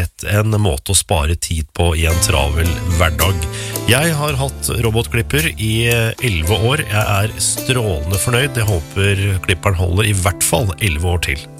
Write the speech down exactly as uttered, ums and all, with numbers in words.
slett en måte å spare tid på i en travel hverdag. Jeg har hatt robotklipper i elleve år. Jeg er strålende fornøyd. Jeg håper klipperen holder i hvert fall elleve år til.